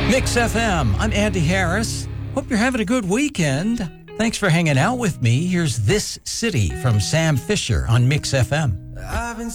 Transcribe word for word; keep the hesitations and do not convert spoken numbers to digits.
Mix F M, I'm Andy Harris. Hope you're having a good weekend. Thanks for hanging out with me. Here's This City from Sam Fisher on Mix F M. I've been